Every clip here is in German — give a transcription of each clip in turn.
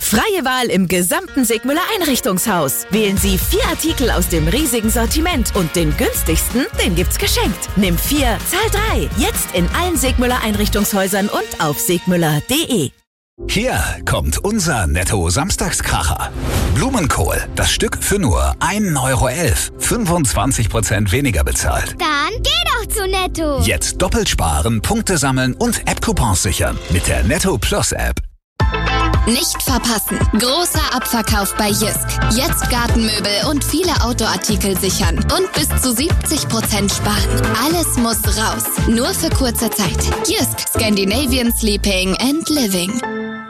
Freie Wahl im gesamten Sigmüller Einrichtungshaus. Wählen Sie 4 Artikel aus dem riesigen Sortiment und den günstigsten, den gibt's geschenkt. Nimm 4, zahl 3. Jetzt in allen Sigmüller Einrichtungshäusern und auf sigmüller.de. Hier kommt unser Netto-Samstagskracher. Blumenkohl, das Stück für nur 1,11 €. 25% weniger bezahlt. Dann geh doch zu Netto. Jetzt doppelt sparen, Punkte sammeln und App-Coupons sichern mit der Netto Plus App. Nicht verpassen. Großer Abverkauf bei Jysk. Jetzt Gartenmöbel und viele Outdoor-Artikel sichern. Und bis zu 70% sparen. Alles muss raus. Nur für kurze Zeit. Jysk. Scandinavian Sleeping and Living.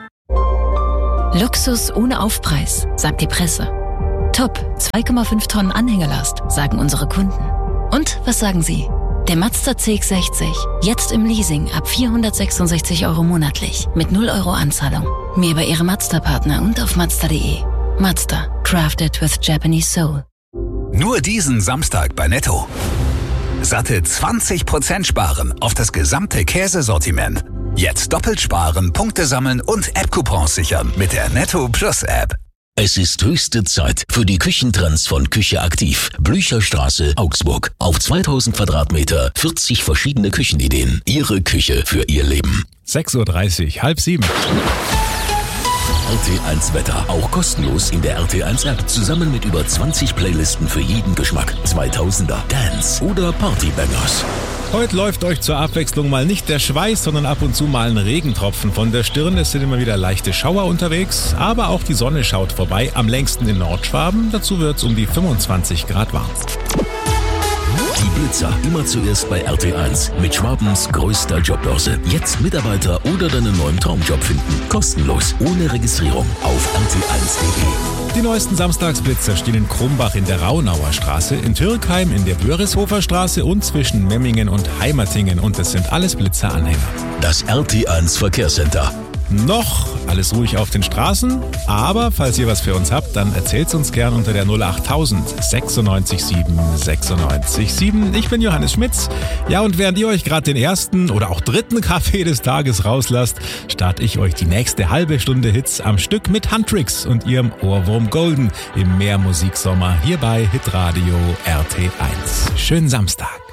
Luxus ohne Aufpreis, sagt die Presse. Top, 2,5 Tonnen Anhängerlast, sagen unsere Kunden. Und was sagen Sie? Der Mazda CX-60, jetzt im Leasing ab 466 € monatlich, mit 0 € Anzahlung. Mehr bei Ihrem Mazda-Partner und auf Mazda.de. Mazda, crafted with Japanese soul. Nur diesen Samstag bei Netto. Satte 20% sparen auf das gesamte Käsesortiment. Jetzt doppelt sparen, Punkte sammeln und App-Coupons sichern mit der Netto Plus App. Es ist höchste Zeit für die Küchentrends von Küche Aktiv. Blücherstraße, Augsburg. Auf 2000 Quadratmeter, 40 verschiedene Küchenideen. Ihre Küche für Ihr Leben. 6:30 Uhr, 6:30. RT1 Wetter, auch kostenlos in der RT1 App. Zusammen mit über 20 Playlisten für jeden Geschmack. 2000er, Dance oder Partybangers. Heute läuft euch zur Abwechslung mal nicht der Schweiß, sondern ab und zu mal ein Regentropfen von der Stirn. Es sind immer wieder leichte Schauer unterwegs, aber auch die Sonne schaut vorbei. Am längsten in Nordschwaben. Dazu wird's um die 25 Grad warm. Die Blitzer immer zuerst bei RT1 mit Schwabens größter Jobbörse. Jetzt Mitarbeiter oder deinen neuen Traumjob finden. Kostenlos, ohne Registrierung auf rt1.de. Die neuesten Samstagsblitzer stehen in Krumbach in der Raunauer Straße, in Türkheim in der Börishofer Straße und zwischen Memmingen und Heimatingen. Und das sind alles Blitzeranhänger. Das RT1 Verkehrscenter. Noch alles ruhig auf den Straßen, aber falls ihr was für uns habt, dann erzählt's uns gern unter der 08000 96 7 96 7. Ich bin Johannes Schmitz. Ja, und während ihr euch gerade den ersten oder auch dritten Kaffee des Tages rauslasst, starte ich euch die nächste halbe Stunde Hits am Stück mit Huntrix und ihrem Ohrwurm Golden im Mehrmusiksommer hier bei Hitradio RT1. Schönen Samstag.